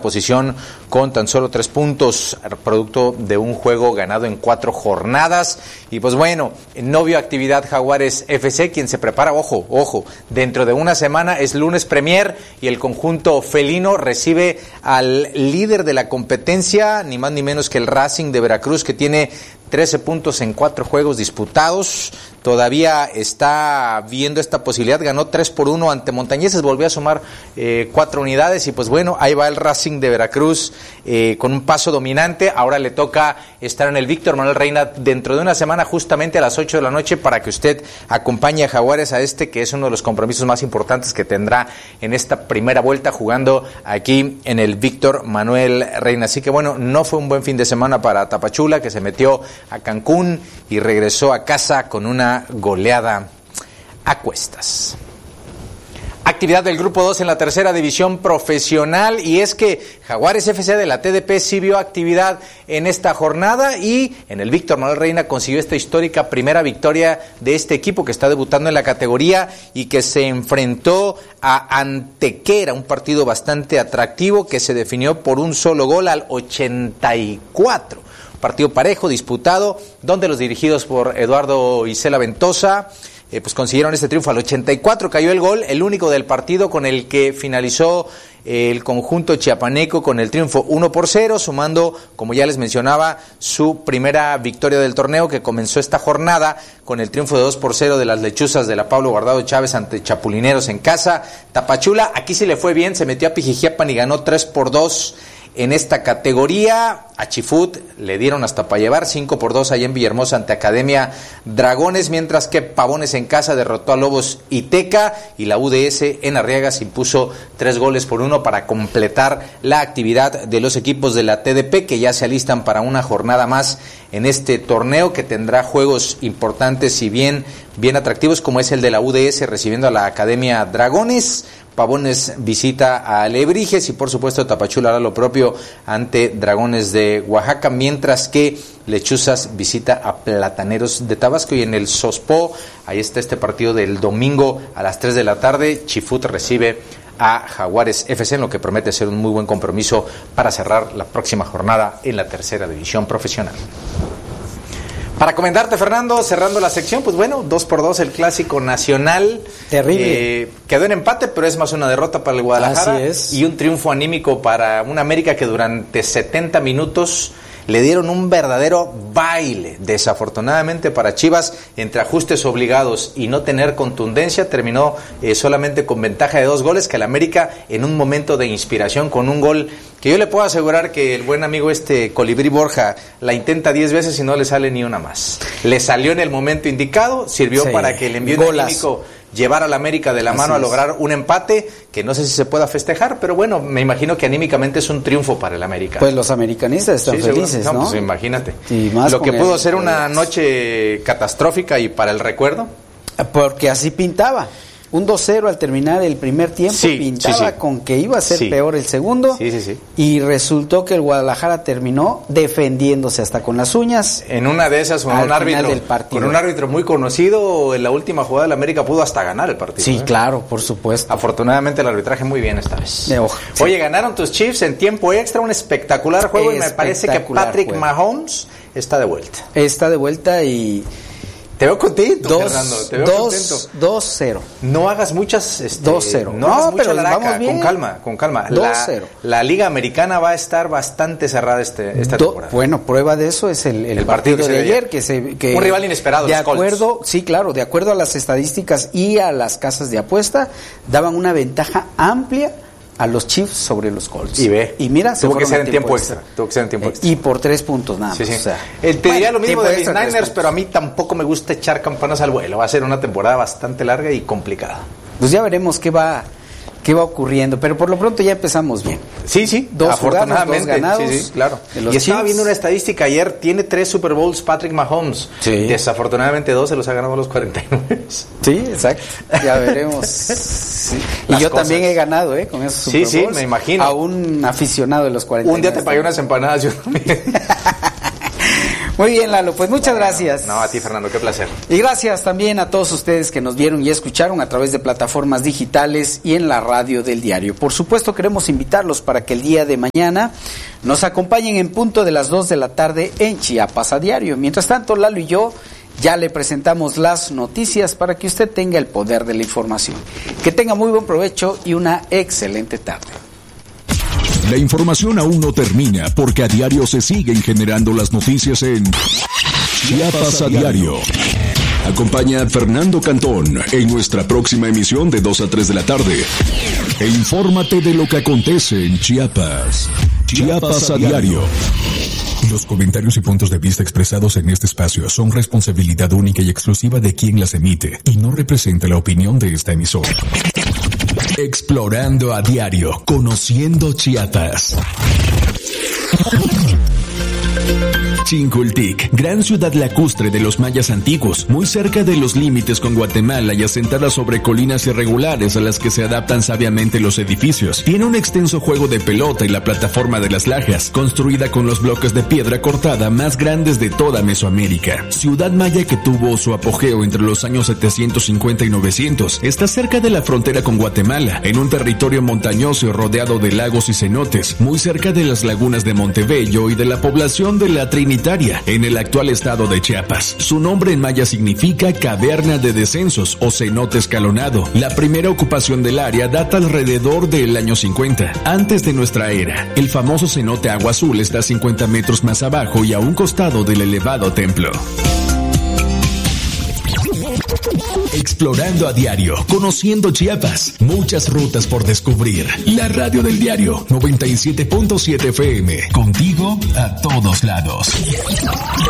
posición con tan solo 3 puntos, producto de un juego ganado en 4 jornadas. Y pues bueno, no vio actividad Jaguares FC, quien se prepara, ojo, dentro de una semana es lunes Premier y el conjunto felino recibe al líder de la competencia, ni más ni menos que el Racing de Veracruz, que tiene 13 puntos en 4 juegos disputados. Todavía está viendo esta posibilidad, ganó 3-1 ante Montañeses, volvió a sumar 4 unidades y pues bueno, ahí va el Racing de Veracruz con un paso dominante. Ahora le toca estar en el Víctor Manuel Reina dentro de una semana, justamente a las 8 de la noche, para que usted acompañe a Jaguares a que es uno de los compromisos más importantes que tendrá en esta primera vuelta, jugando aquí en el Víctor Manuel Reina. Así que bueno, no fue un buen fin de semana para Tapachula, que se metió a Cancún y regresó a casa con una goleada a cuestas. Actividad del Grupo 2 en la tercera división profesional, y es que Jaguares FC de la TDP sí vio actividad en esta jornada y en el Víctor Manuel Reina consiguió esta histórica primera victoria de este equipo que está debutando en la categoría y que se enfrentó a Antequera, un partido bastante atractivo que se definió por un solo gol al 84. Partido parejo, disputado, donde los dirigidos por Eduardo Isela Ventosa pues consiguieron este triunfo al 84, cayó el gol, el único del partido con el que finalizó el conjunto chiapaneco con el triunfo 1-0, sumando, como ya les mencionaba, su primera victoria del torneo, que comenzó esta jornada con el triunfo de 2-0 de las Lechuzas de la Pablo Guardado Chávez ante Chapulineros en casa. Tapachula, aquí sí le fue bien, se metió a Pijijiapan y ganó 3-2 en esta categoría. A Chifut le dieron hasta para llevar 5-2 allá en Villahermosa ante Academia Dragones, mientras que Pavones en casa derrotó a Lobos Iteca y la UDS en Arriaga se impuso 3-1 para completar la actividad de los equipos de la TDP, que ya se alistan para una jornada más en este torneo, que tendrá juegos importantes y bien atractivos, como es el de la UDS recibiendo a la Academia Dragones. Pavones visita a Alebrijes y por supuesto Tapachula hará lo propio ante Dragones de Oaxaca, mientras que Lechuzas visita a Plataneros de Tabasco. Y en el Sospo, ahí está este partido del domingo a las 3 de la tarde, Chifut recibe a Jaguares FC, en lo que promete ser un muy buen compromiso para cerrar la próxima jornada en la tercera división profesional. Para comentarte, Fernando, cerrando la sección, pues bueno, 2-2 el clásico nacional. Terrible. Quedó en empate, pero es más una derrota para el Guadalajara. Así es. Y un triunfo anímico para un América que durante 70 minutos le dieron un verdadero baile. Desafortunadamente para Chivas, entre ajustes obligados y no tener contundencia, terminó solamente con ventaja de 2 goles, que el América en un momento de inspiración con un gol que yo le puedo asegurar que el buen amigo Colibrí Borja la intenta 10 veces y no le sale ni una más. Le salió en el momento indicado, sirvió para que el envío anímico llevar al América de la mano a lograr un empate, que no sé si se pueda festejar, pero bueno, me imagino que anímicamente es un triunfo para el América. Pues los americanistas están felices, ¿no? Pues imagínate. Y más lo que pudo ser una noche catastrófica y para el recuerdo. Porque así pintaba. Un 2-0 al terminar el primer tiempo, pintaba con que iba a ser peor el segundo. Y resultó que el Guadalajara terminó defendiéndose hasta con las uñas. En una de esas, con un árbitro muy conocido, en la última jugada del América pudo hasta ganar el partido. Sí, claro, por supuesto. Afortunadamente el arbitraje muy bien esta vez. Oye, ganaron tus Chiefs en tiempo extra, un espectacular juego, y me parece que Patrick Mahomes está de vuelta. Está de vuelta y... Te veo contento, Fernando. Te veo contento. 2-0. No hagas muchas... 2-0. No hagas mucha pero laraca, vamos bien. Con calma. 2-0. La Liga Americana va a estar bastante cerrada esta temporada. Bueno, prueba de eso es el partido de ayer. Que un rival inesperado, de los Colts. acuerdo, sí, claro, de acuerdo a las estadísticas y a las casas de apuesta, daban una ventaja amplia a los Chiefs sobre los Colts. Y mira, tuvo que ser en tiempo extra. Y por 3 puntos nada más. Sí. O sea, te diría lo mismo de mis Niners, pero a mí tampoco me gusta echar campanas al vuelo. Va a ser una temporada bastante larga y complicada. Pues ya veremos qué va ocurriendo, pero por lo pronto ya empezamos bien. Sí, 2 afortunadamente, 2 ganados. Sí, claro. Y estaba viendo una estadística ayer, tiene 3 Super Bowls Patrick Mahomes. Sí. Desafortunadamente 2 se los ha ganado a los 49. Sí, exacto. Ya veremos. Y yo también he ganado, con esos Super Bowls. Sí, me imagino. A un aficionado de los 49. Un día te pagué unas empanadas yo también. Muy bien, Lalo, pues muchas gracias. No, a ti, Fernando, qué placer. Y gracias también a todos ustedes que nos vieron y escucharon a través de plataformas digitales y en la radio del diario. Por supuesto, queremos invitarlos para que el día de mañana nos acompañen en punto de las 2 de la tarde en Chiapas a Diario. Mientras tanto, Lalo y yo ya le presentamos las noticias para que usted tenga el poder de la información. Que tenga muy buen provecho y una excelente tarde. La información aún no termina porque a diario se siguen generando las noticias en Chiapas a Diario. Acompaña a Fernando Cantón en nuestra próxima emisión de 2 a 3 de la tarde. E infórmate de lo que acontece en Chiapas. Chiapas a Diario. Los comentarios y puntos de vista expresados en este espacio son responsabilidad única y exclusiva de quien las emite y no representa la opinión de esta emisora. Explorando a Diario, conociendo Chiapas. Chincoltic, gran ciudad lacustre de los mayas antiguos, muy cerca de los límites con Guatemala y asentada sobre colinas irregulares a las que se adaptan sabiamente los edificios. Tiene un extenso juego de pelota y la plataforma de las Lajas, construida con los bloques de piedra cortada más grandes de toda Mesoamérica. Ciudad maya que tuvo su apogeo entre los años 750 y 900, está cerca de la frontera con Guatemala, en un territorio montañoso y rodeado de lagos y cenotes, muy cerca de las lagunas de Montebello y de la población de la Trinitaria, en el actual estado de Chiapas. Su nombre en maya significa caverna de descensos o cenote escalonado. La primera ocupación del área data alrededor del año 50, antes de nuestra era. El famoso cenote Agua Azul está 50 metros más abajo y a un costado del elevado templo. Explorando a Diario, conociendo Chiapas, muchas rutas por descubrir. La radio del diario 97.7 FM, contigo a todos lados.